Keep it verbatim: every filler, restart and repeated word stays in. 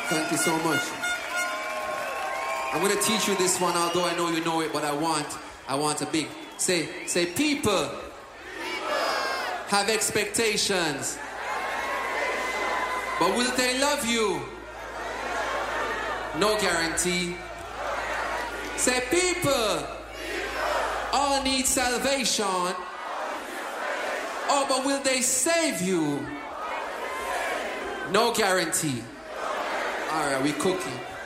Thank you so much. I'm going to teach you this one, although I know you know it, but I want, I want a big, say, say, people, people. Have expectations, but will they love you? No guarantee. Say, people, people. All need salvation, oh, but will they save you? No guarantee. All right, we cooking.